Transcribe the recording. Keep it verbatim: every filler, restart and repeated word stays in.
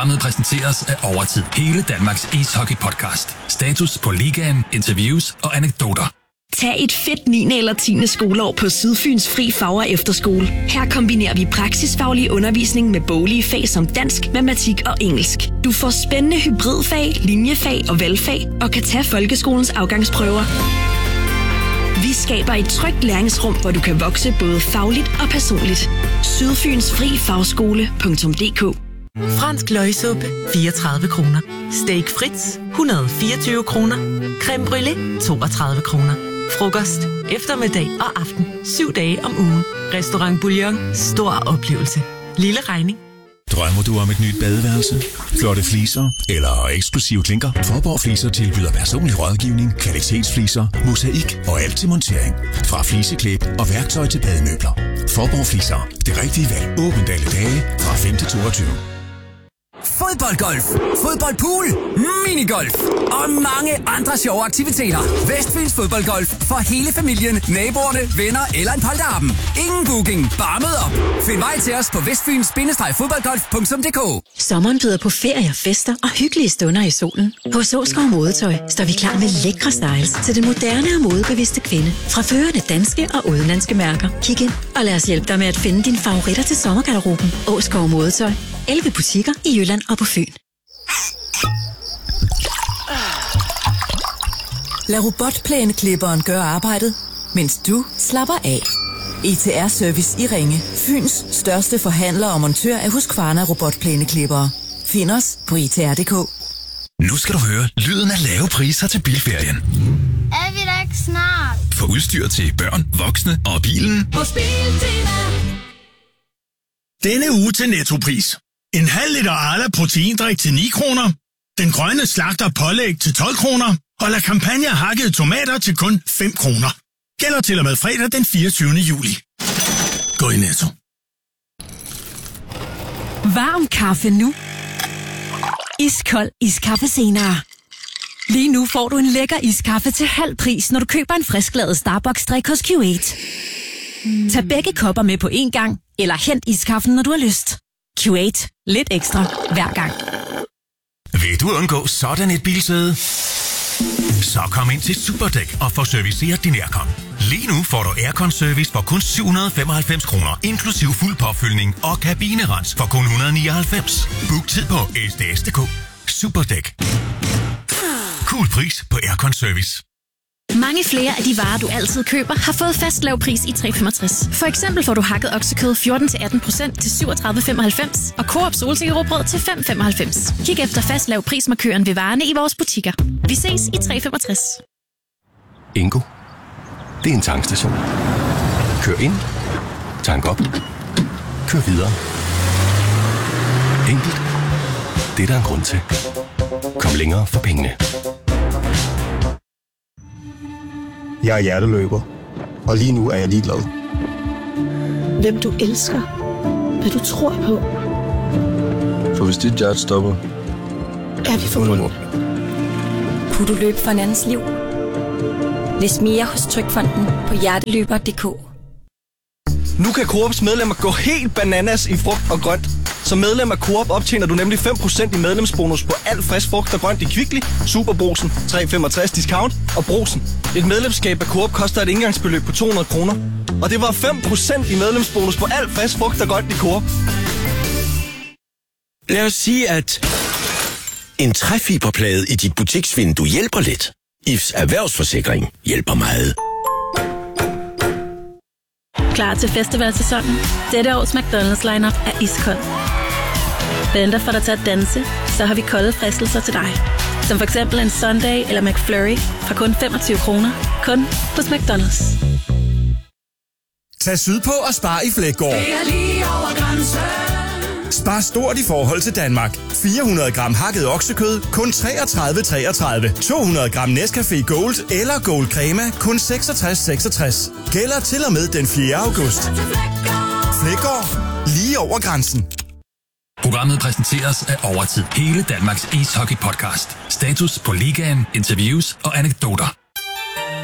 Programmet præsenteres af Overtid. Hele Danmarks ishockey-podcast. Status på ligaen, interviews og anekdoter. Tag et fedt niende eller tiende skoleår på Sydfyns Fri Fag- og Efterskole. Her kombinerer vi praksisfaglig undervisning med boglige fag som dansk, matematik og engelsk. Du får spændende hybridfag, linjefag og valgfag og kan tage folkeskolens afgangsprøver. Vi skaber et trygt læringsrum, hvor du kan vokse både fagligt og personligt. Sydfyns Fri Fagskole punktum d k. Fransk løgsuppe, fireogtredive kroner. Steak Fritz, et hundrede og fireogtyve kroner. Creme brûlée, toogtredive kroner. Frokost, eftermiddag og aften, syv dage om ugen. Restaurant Bouillon, stor oplevelse. Lille regning. Drømmer du om et nyt badeværelse, flotte fliser eller eksklusive klinker? Fåborg Fliser tilbyder personlig rådgivning, kvalitetsfliser, mosaik og alt til montering. Fra fliseklæb og værktøj til bademøbler. Fåborg Fliser, det rigtige valg. Åbent alle dage fra fem til toogtyve. Fodboldgolf, fodboldpool, minigolf og mange andre sjove aktiviteter. Vestfyns Fodboldgolf for hele familien, naboerne, venner eller en polterappen. Ingen booking, bare mød op. Find vej til os på vestfyns fodboldgolf punktum d k. Sommeren byder på ferier, fester og hyggelige stunder i solen. Hos Åskov Modetøj står vi klar med lækre styles til den moderne og modebevidste kvinde. Fra førende danske og udenlandske mærker. Kig ind og lad os hjælpe dig med at finde dine favoritter til sommergarderoben. Åskov Modetøj. elleve butikker i Jylland og på Fyn. Lad robotplæneklipperen gøre arbejdet, mens du slapper af. E T R-service i Ringe. Fyns største forhandler og montør af Husqvarna robotplæneklippere. Find os på e t r punktum d k. Nu skal du høre lyden af lave priser til bilferien. Er vi da ikke snart? For udstyr til børn, voksne og bilen. På Biltema. Denne uge til Nettopris. En halv liter Arla proteindrik til ni kroner. Den grønne slagter pålæg til tolv kroner. Og la Campagna hakkede tomater til kun fem kroner. Gælder til og med fredag den fireogtyvende juli. Gå i Netto. Varm kaffe nu. Iskold iskaffe senere. Lige nu får du en lækker iskaffe til halv pris, når du køber en frisklavet Starbucks-drik hos Q otte. Mm. Tag begge kopper med på én gang, eller hent iskaffen, når du har lyst. Q otte. Lidt ekstra hver gang. Vil du undgå sådan et bilsæde? Så kom ind til Superdæk og få serviceret din aircon. Lige nu får du aircon-service for kun syv hundrede og femoghalvfems kroner, inklusiv fuld påfyldning og kabinerens for kun et hundrede og nioghalvfems. Book tid på s d s punktum d k. Superdæk. Cool pris på aircon-service. Mange flere af de varer, du altid køber, har fået fast lav pris i tre femogtres. For eksempel får du hakket oksekød fjorten til atten procent til syvogtredive femoghalvfems og Coop solsikkerråbrød til fem femoghalvfems. Kig efter fast lav prismarkøren ved varerne i vores butikker. Vi ses i tre femogtres. Ingo, det er en tankstation. Kør ind, tank op, kør videre. Enkelt. Det er der en grund til. Kom længere for pengene. Jeg er hjerteløber, og lige nu er jeg ligeglad. Hvem du elsker, hvad du tror på. For hvis dit hjerte stopper, er vi forbundet. Kunne du løbe for en andens liv? Læs mere hos Trygfonden på hjerteløber punktum d k. Nu kan Coops medlemmer gå helt bananas i frugt og grønt. Som medlem af Coop optjener du nemlig fem procent i medlemsbonus på alt frisk frugt og grønt i Kvickly, Superbrugsen, tre femogtres discount og Brugsen. Et medlemskab af Coop koster et indgangsbeløb på to hundrede kroner. Og det var fem procent i medlemsbonus på alt frisk frugt og grønt i Coop. Lad os sige, at en træfiberplade i dit butiksvindue hjælper lidt. I F's erhvervsforsikring hjælper meget. Klar til festivalsæsonen? Dette års McDonald's lineup er iskold. Venter for dig til at danse, så har vi kolde fristelser til dig. Som for eksempel en Sunday eller McFlurry fra kun femogtyve kroner. Kun hos McDonald's. Tag sydpå og spar i Flækgaard. Det er lige over grænsen. Spar stort i forhold til Danmark. fire hundrede gram hakket oksekød, kun treogtredive treogtredive. to hundrede gram Nescafé Gold eller Gold Crema, kun seksogtres seksogtres. Gælder til og med den fjerde august. Flækgaard. Lige over grænsen. Programmet præsenteres af Overtid. Hele Danmarks ishockey-podcast. Status på ligaen, interviews og anekdoter.